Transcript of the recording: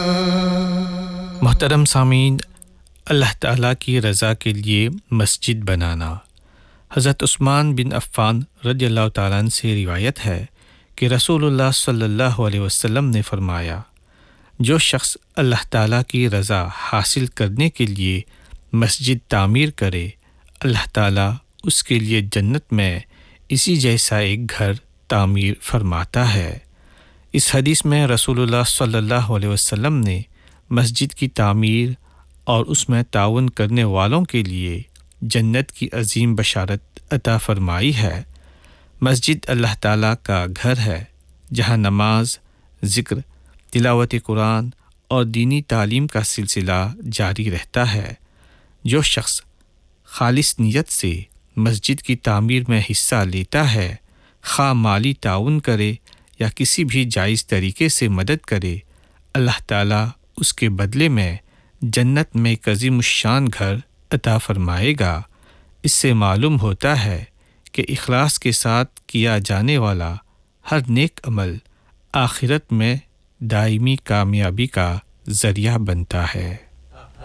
محترم سامعین، اللہ تعالیٰ کی رضا کے لیے مسجد بنانا۔ حضرت عثمان بن عفان رضی اللہ تعالیٰ عنہ سے روایت ہے کہ رسول اللہ صلی اللہ علیہ وسلم نے فرمایا، جو شخص اللہ تعالیٰ کی رضا حاصل کرنے کے لیے مسجد تعمیر کرے، اللہ تعالیٰ اس کے لیے جنت میں اسی جیسا ایک گھر تعمیر فرماتا ہے۔ اس حدیث میں رسول اللہ صلی اللہ علیہ وسلم نے مسجد کی تعمیر اور اس میں تعاون کرنے والوں کے لیے جنت کی عظیم بشارت عطا فرمائی ہے۔ مسجد اللہ تعالیٰ کا گھر ہے جہاں نماز، ذکر، تلاوت قرآن اور دینی تعلیم کا سلسلہ جاری رہتا ہے۔ جو شخص خالص نیت سے مسجد کی تعمیر میں حصہ لیتا ہے، خواہ مالی تعاون کرے یا کسی بھی جائز طریقے سے مدد کرے، اللہ تعالیٰ اس کے بدلے میں جنت میں ایک عظیم الشان گھر عطا فرمائے گا۔ اس سے معلوم ہوتا ہے کہ اخلاص کے ساتھ کیا جانے والا ہر نیک عمل آخرت میں دائمی کامیابی کا ذریعہ بنتا ہے۔